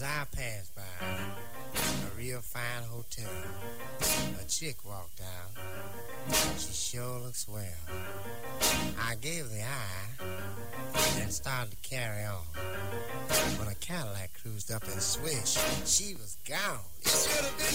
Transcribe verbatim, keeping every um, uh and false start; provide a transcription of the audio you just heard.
as I passed by a real fine hotel, a chick walked out. She sure looked swell. I gave the eye and started to carry on. When a Cadillac cruised up and swished, she was gone. It should have been